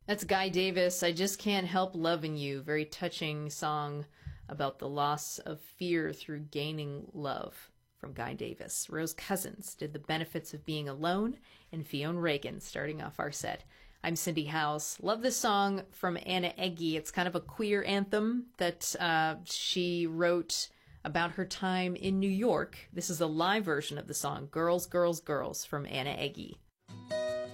That's Guy Davis. I Just Can't Help Loving You. Very touching song about the loss of fear through gaining love from Guy Davis. Rose Cousins did The Benefits of Being Alone, and Fionn Reagan starting off our set. I'm Cindy Howes. Love this song from Anna Egge. It's kind of a queer anthem that she wrote about her time in New York. This is a live version of the song Girls, Girls, Girls from Anna Egge.